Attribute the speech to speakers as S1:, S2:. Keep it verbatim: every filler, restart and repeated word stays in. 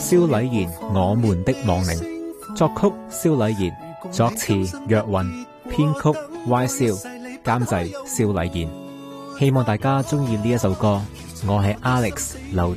S1: 蕭禮賢我們的亡靈，作曲蕭禮賢，作詞若雲，編曲 Y 蕭，監製蕭禮賢。希望大家中意呢一首歌。我係 Alex 劉